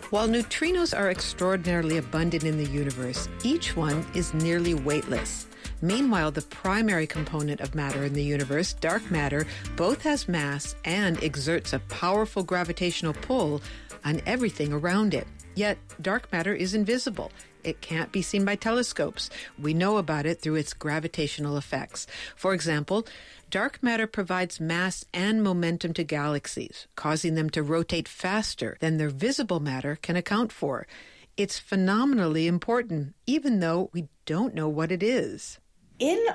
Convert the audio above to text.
While neutrinos are extraordinarily abundant in the universe, each one is nearly weightless. Meanwhile, the primary component of matter in the universe, dark matter, both has mass and exerts a powerful gravitational pull on everything around it. Yet, dark matter is invisible. It can't be seen by telescopes. We know about it through its gravitational effects. For example, dark matter provides mass and momentum to galaxies, causing them to rotate faster than their visible matter can account for. It's phenomenally important, even though we don't know what it is. In